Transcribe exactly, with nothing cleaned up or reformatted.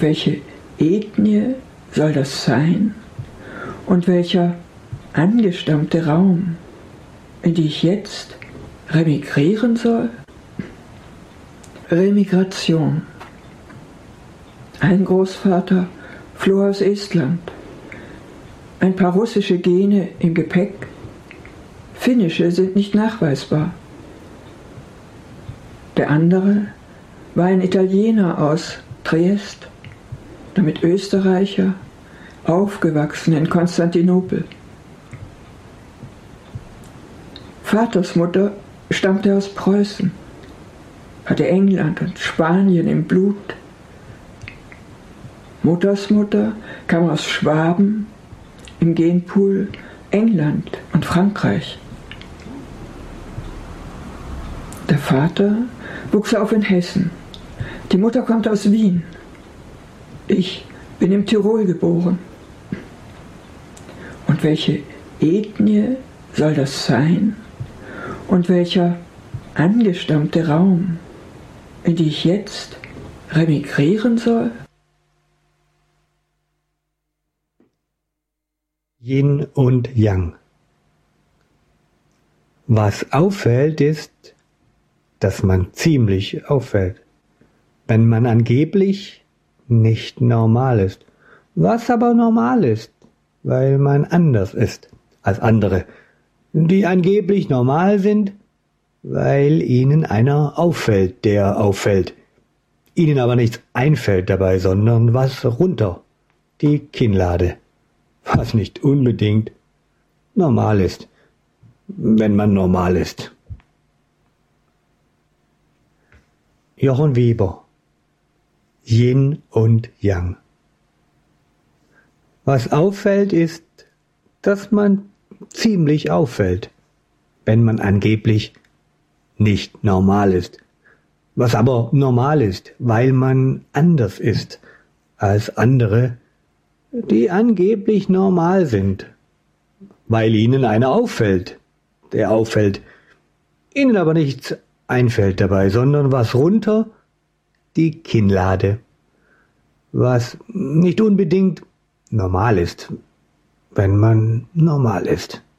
Und welche Ethnie soll das sein? Und welcher angestammte Raum, in die ich jetzt remigrieren soll? Remigration. Ein Großvater floh aus Estland. Ein paar russische Gene im Gepäck. Finnische sind nicht nachweisbar. Der andere war ein Italiener aus Triest, damit Österreicher, aufgewachsen in Konstantinopel. Vaters Mutter stammte aus Preußen, hatte England und Spanien im Blut. Mutters Mutter kam aus Schwaben, im Genpool England und Frankreich. Der Vater wuchs auf in Hessen. Die Mutter kommt aus Wien. Ich bin im Tirol geboren. Und welche Ethnie soll das sein? Und welcher angestammte Raum, in die ich jetzt remigrieren soll? Yin und Yang. Was auffällt ist, dass man ziemlich auffällt, wenn man angeblich nicht normal ist. Was aber normal ist, weil man anders ist als andere, die angeblich normal sind, weil ihnen einer auffällt, der auffällt. Ihnen aber nichts einfällt dabei, sondern was runter, die Kinnlade, was nicht unbedingt normal ist, wenn man normal ist. Jochen Weber, Yin und Yang. Was auffällt ist, dass man ziemlich auffällt, wenn man angeblich nicht normal ist. Was aber normal ist, weil man anders ist als andere, die angeblich normal sind, weil ihnen einer auffällt, der auffällt, ihnen aber nichts einfällt dabei, sondern was runter, die Kinnlade, was nicht unbedingt normal ist, wenn man normal ist.